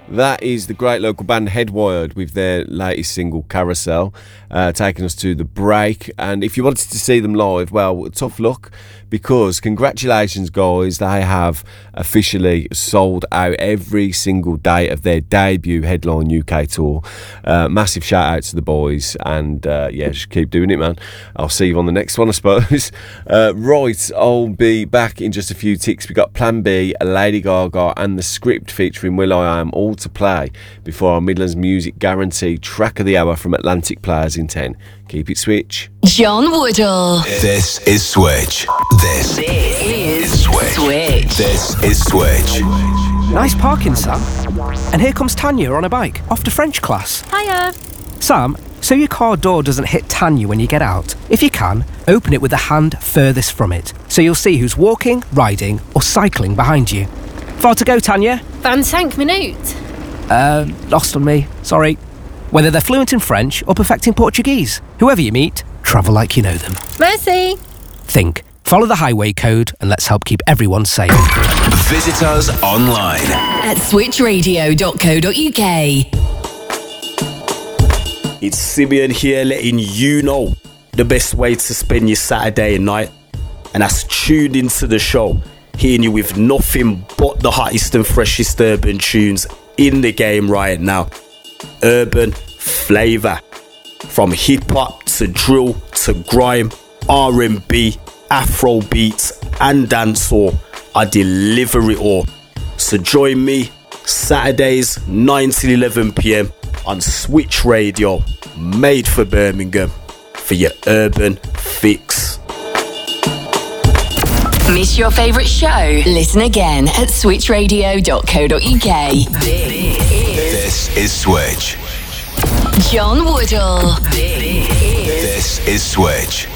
That is the great local band Headwired with their latest single Carousel, taking us to the break. And if you wanted to see them live, well, tough luck, because congratulations guys, they have officially sold out every single day of their debut Headline UK tour. Massive shout out to the boys, and just keep doing it, man. I'll see you on the next one, I suppose. Right, I'll be back in just a few ticks. We got Plan B, Lady Gaga and The Script featuring will.i.am all to play before our Midlands Music Guarantee track of the hour from Atlantic Players in 10. Keep it Switch. John Woodall. This is Switch. This is Switch. This is Switch. Nice parking, Sam. And here comes Tanya on a bike, off to French class. Hiya. Sam, so your car door doesn't hit Tanya when you get out. If you can, open it with the hand furthest from it, so you'll see who's walking, riding, or cycling behind you. Far to go, Tanya? 25 minutes. Lost on me. Sorry. Whether they're fluent in French or perfecting Portuguese, whoever you meet, travel like you know them. Merci. Think. Follow the highway code and let's help keep everyone safe. Visit us online at switchradio.co.uk. It's Simeon here, letting you know the best way to spend your Saturday night, and that's tuned into the show, hitting you with nothing but the hottest and freshest urban tunes in the game right now. Urban flavour, from hip-hop to drill to grime, R&B, Afro beats and dancehall. I deliver it all. So join me Saturdays 9 till 11 p.m. on Switch Radio, made for Birmingham, for your urban fix. Miss your favourite show? Listen again at switchradio.co.uk. This is Switch. John Woodall. This is Switch.